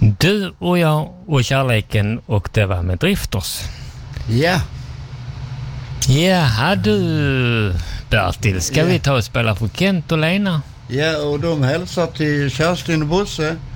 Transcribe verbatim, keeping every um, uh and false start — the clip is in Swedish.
Du och jag och kärleken och det var med Drifters. Ja. Ja, du Bertil, ska ja. vi ta och spela för Kent och Lena? Ja, och de hälsar till Kerstin och Bosse.